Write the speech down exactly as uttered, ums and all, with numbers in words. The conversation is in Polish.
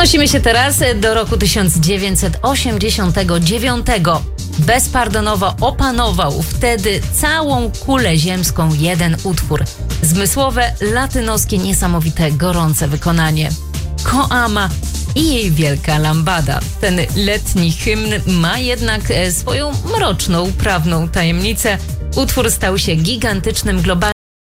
Przenosimy się teraz do roku tysiąc dziewięćset osiemdziesiątego dziewiątego. Bezpardonowo opanował wtedy całą kulę ziemską jeden utwór. Zmysłowe, latynoskie, niesamowite, gorące wykonanie. Koama i jej wielka lambada. Ten letni hymn ma jednak swoją mroczną, prawną tajemnicę. Utwór stał się gigantycznym globalnym